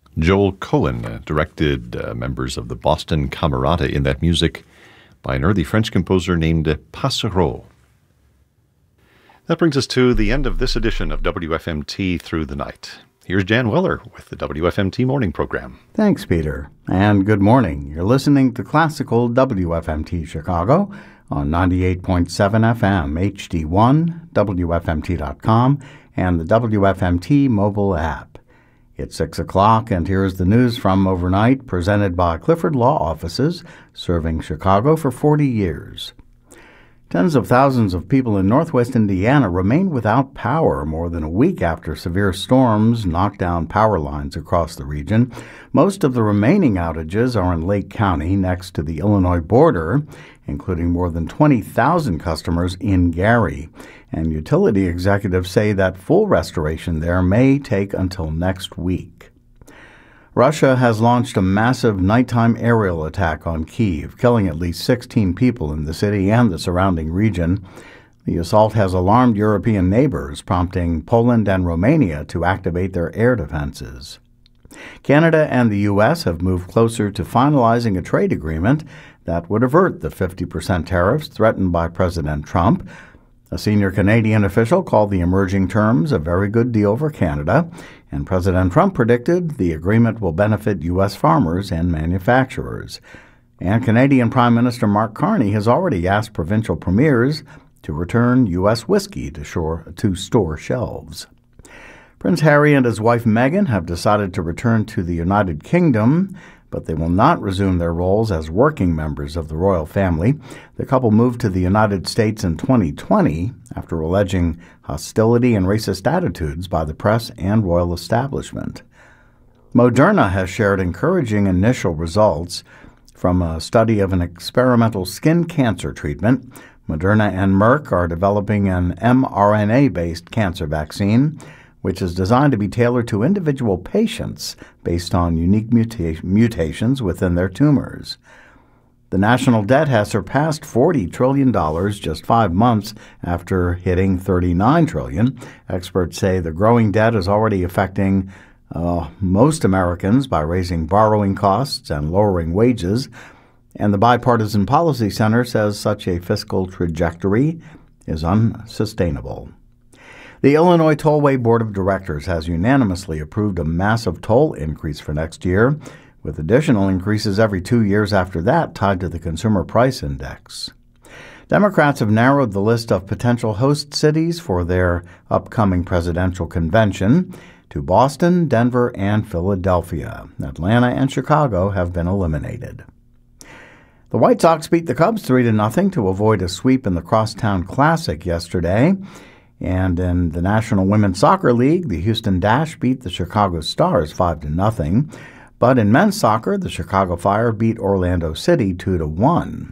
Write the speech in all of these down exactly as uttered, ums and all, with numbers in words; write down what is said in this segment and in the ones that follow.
Joel Cohen uh, directed uh, members of the Boston Camerata in that music by an early French composer named uh, Passereau. That brings us to the end of this edition of W F M T Through the Night. Here's Jan Weller with the W F M T Morning Program. Thanks, Peter, and good morning. You're listening to classical W F M T Chicago on ninety-eight point seven F M, H D one, W F M T dot com, and the W F M T mobile app. It's six o'clock, and here's the news from overnight, presented by Clifford Law Offices, serving Chicago for forty years. Tens of thousands of people in northwest Indiana remain without power more than a week after severe storms knocked down power lines across the region. Most of the remaining outages are in Lake County, next to the Illinois border, including more than twenty thousand customers in Gary. And utility executives say that full restoration there may take until next week. Russia has launched a massive nighttime aerial attack on Kyiv, killing at least sixteen people in the city and the surrounding region. The assault has alarmed European neighbors, prompting Poland and Romania to activate their air defenses. Canada and the U S have moved closer to finalizing a trade agreement that would avert the fifty percent tariffs threatened by President Trump. A senior Canadian official called the emerging terms a very good deal for Canada, and President Trump predicted the agreement will benefit U S farmers and manufacturers. And Canadian Prime Minister Mark Carney has already asked provincial premiers to return U S whiskey to, shore, to store shelves. Prince Harry and his wife Meghan have decided to return to the United Kingdom, but they will not resume their roles as working members of the royal family. The couple moved to the United States in twenty twenty after alleging hostility and racist attitudes by the press and royal establishment. Moderna has shared encouraging initial results from a study of an experimental skin cancer treatment. Moderna and Merck are developing an mRNA-based cancer vaccine, which is designed to be tailored to individual patients based on unique muta- mutations within their tumors. The national debt has surpassed forty trillion dollars just five months after hitting thirty-nine trillion dollars. Experts say the growing debt is already affecting uh, most Americans by raising borrowing costs and lowering wages, and the Bipartisan Policy Center says such a fiscal trajectory is unsustainable. The Illinois Tollway Board of Directors has unanimously approved a massive toll increase for next year, with additional increases every two years after that tied to the Consumer Price Index. Democrats have narrowed the list of potential host cities for their upcoming presidential convention to Boston, Denver, and Philadelphia. Atlanta and Chicago have been eliminated. The White Sox beat the Cubs three to nothing to avoid a sweep in the Crosstown Classic yesterday. And in the National Women's Soccer League, the Houston Dash beat the Chicago Stars five to nothing. But in men's soccer, the Chicago Fire beat Orlando City two to one.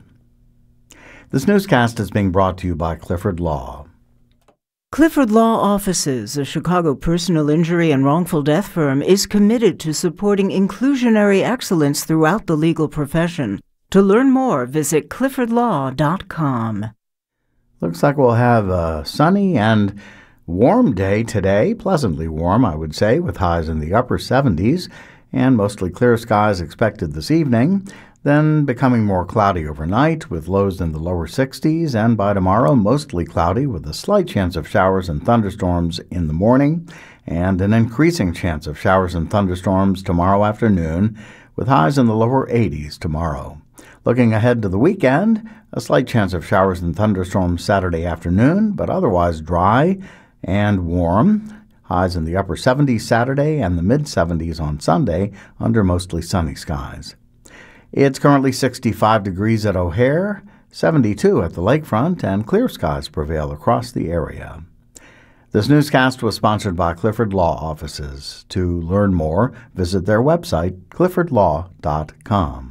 This newscast is being brought to you by Clifford Law. Clifford Law Offices, a Chicago personal injury and wrongful death firm, is committed to supporting inclusionary excellence throughout the legal profession. To learn more, visit clifford law dot com. Looks like we'll have a sunny and warm day today, pleasantly warm, I would say, with highs in the upper seventies, and mostly clear skies expected this evening, then becoming more cloudy overnight with lows in the lower sixties, and by tomorrow, mostly cloudy with a slight chance of showers and thunderstorms in the morning, and an increasing chance of showers and thunderstorms tomorrow afternoon, with highs in the lower eighties tomorrow. Looking ahead to the weekend, a slight chance of showers and thunderstorms Saturday afternoon, but otherwise dry and warm. Highs in the upper seventies Saturday and the mid-seventies on Sunday under mostly sunny skies. It's currently sixty-five degrees at O'Hare, seventy-two at the lakefront, and clear skies prevail across the area. This newscast was sponsored by Clifford Law Offices. To learn more, visit their website, clifford law dot com.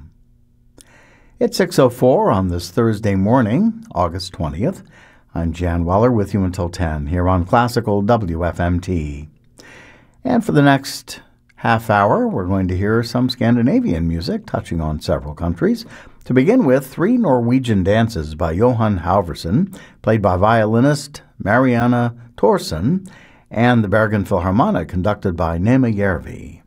It's six oh four on this Thursday morning, August twentieth. I'm Jan Weller with you until ten here on Classical W F M T. And for the next half hour, we're going to hear some Scandinavian music touching on several countries. To begin with, three Norwegian dances by Johan Halvorsen, played by violinist Marianne Thorsen, and the Bergen Philharmonic, conducted by Nema Järvi.